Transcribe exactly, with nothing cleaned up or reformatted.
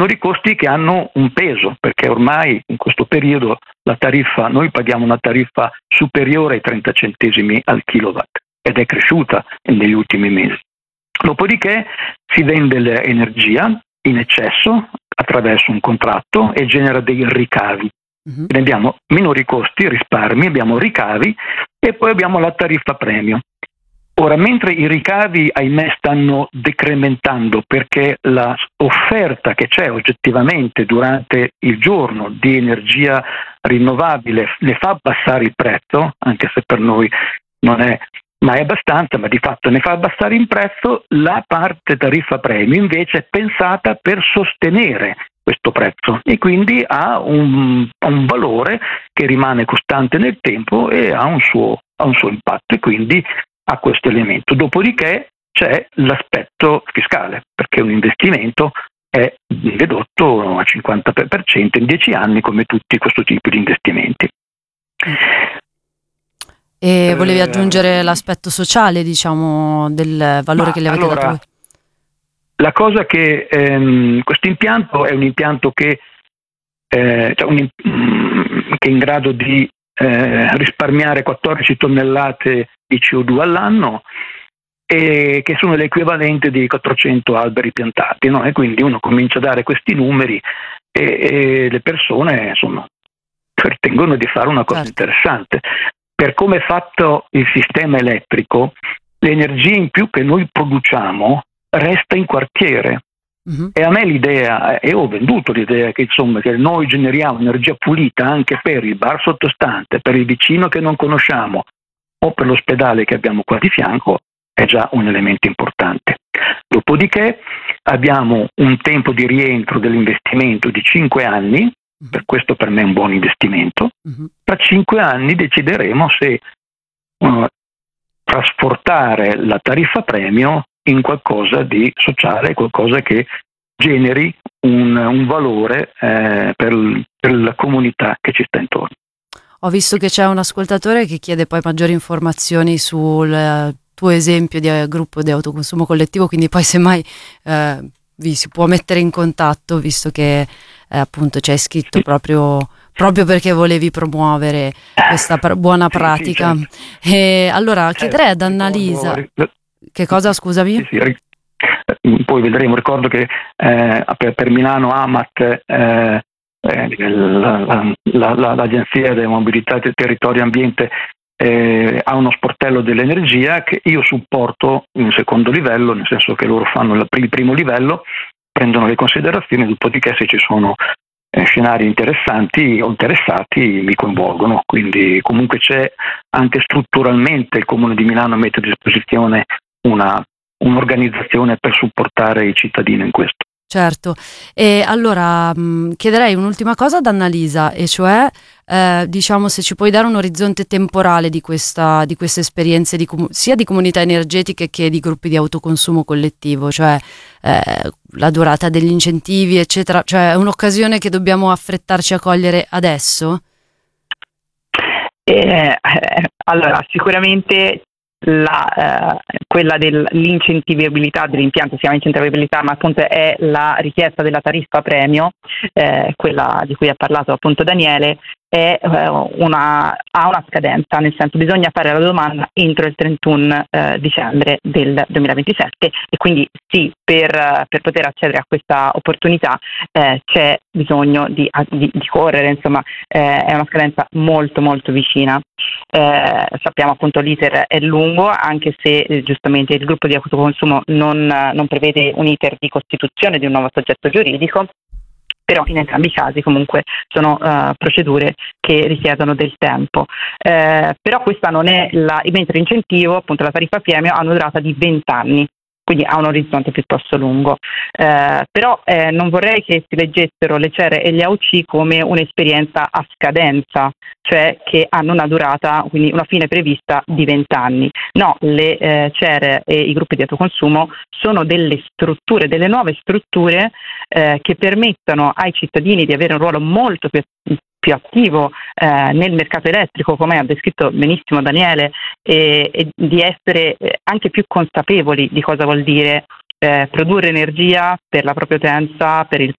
minori costi che hanno un peso, perché ormai in questo periodo la tariffa, noi paghiamo una tariffa superiore ai trenta centesimi al kilowatt ed è cresciuta negli ultimi mesi. Dopodiché si vende l'energia in eccesso attraverso un contratto e genera dei ricavi. Mhm. Quindi abbiamo minori costi, risparmi, abbiamo ricavi e poi abbiamo la tariffa premio. Ora, mentre i ricavi, ahimè, stanno decrementando perché la offerta che c'è oggettivamente durante il giorno di energia rinnovabile ne fa abbassare il prezzo, anche se per noi non è mai abbastanza, ma di fatto ne fa abbassare il prezzo, la parte tariffa premio invece è pensata per sostenere questo prezzo e quindi ha un, ha un valore che rimane costante nel tempo e ha un suo, ha un suo impatto, e quindi ha questo elemento. Dopodiché c'è l'aspetto fiscale, perché un investimento è dedotto al cinquanta per cento in dieci anni, come tutti questo tipo di investimenti. E volevi Eh, aggiungere l'aspetto sociale, diciamo, del valore ma che le avete allora, dato voi? la cosa che ehm, questo impianto è un impianto che, eh, cioè un, mm, che è in grado di eh, risparmiare quattordici tonnellate di C O due all'anno, e che sono l'equivalente di quattrocento alberi piantati, no? E quindi uno comincia a dare questi numeri e, e le persone, insomma, ritengono di fare una cosa Certo. interessante. Per come è fatto il sistema elettrico, l'energia in più che noi produciamo resta in quartiere. Mhm. E a me l'idea, e ho venduto l'idea che insomma che noi generiamo energia pulita anche per il bar sottostante, per il vicino che non conosciamo o per l'ospedale che abbiamo qua di fianco, è già un elemento importante. Dopodiché abbiamo un tempo di rientro dell'investimento di cinque anni, per questo per me è un buon investimento. Mhm. Tra cinque anni decideremo se uh, trasportare la tariffa premio in qualcosa di sociale, qualcosa che generi un, un valore eh, per, per la comunità che ci sta intorno. Ho visto che c'è un ascoltatore che chiede poi maggiori informazioni sul eh, tuo esempio di eh, gruppo di autoconsumo collettivo, quindi poi semmai eh, vi si può mettere in contatto, visto che eh, appunto c'è scritto Sì. proprio, proprio perché volevi promuovere questa pr- buona Sì, sì, pratica. certo. E allora Certo, chiederei ad ricordo- Annalisa, ric- che cosa, scusami? Sì, sì, ri- eh, poi vedremo. Ricordo che eh, per, per Milano Amat, eh, eh, la- la- la- la- l'Agenzia della Mobilità del Territorio e Ambiente, eh, ha uno sportello dell'energia che io supporto in secondo livello, nel senso che loro fanno il pr- il primo livello, prendono le considerazioni, dopodiché se ci sono eh, scenari interessanti o interessati mi coinvolgono. Quindi comunque c'è anche strutturalmente il Comune di Milano mette a disposizione una, un'organizzazione per supportare i cittadini in questo. Certo, e allora mh, chiederei un'ultima cosa ad Annalisa, e cioè eh, diciamo se ci puoi dare un orizzonte temporale di questa di queste esperienze di comu- sia di comunità energetiche che di gruppi di autoconsumo collettivo, cioè eh, la durata degli incentivi, eccetera, cioè è un'occasione che dobbiamo affrettarci a cogliere adesso? Eh, eh, allora, sicuramente la, eh, quella dell'incentivibilità dell'impianto, si chiama incentivibilità, ma appunto è la richiesta della tariffa premio, eh, quella di cui ha parlato appunto Daniele, è eh, una, ha una scadenza, nel senso bisogna fare la domanda entro il trentuno eh, dicembre del duemilaventisette, e quindi sì, per, per poter accedere a questa opportunità eh, c'è bisogno di, di, di correre, insomma eh, è una scadenza molto molto vicina. Eh, sappiamo appunto l'iter è lungo, anche se eh, giustamente il gruppo di autoconsumo non, non prevede un iter di costituzione di un nuovo soggetto giuridico, però in entrambi i casi comunque sono uh, procedure che richiedono del tempo. Eh, però questa non è la, mentre l'incentivo, appunto la tariffa premio, ha una durata di venti anni, quindi ha un orizzonte piuttosto lungo. Eh, però eh, non vorrei che si leggessero le C E R e gli A U C come un'esperienza a scadenza, cioè che hanno una durata, quindi una fine prevista di venti anni. No, le eh, C E R e i gruppi di autoconsumo sono delle strutture, delle nuove strutture eh, che permettono ai cittadini di avere un ruolo molto più più attivo eh, nel mercato elettrico, come ha descritto benissimo Daniele, e, e di essere anche più consapevoli di cosa vuol dire eh, produrre energia per la propria utenza, per il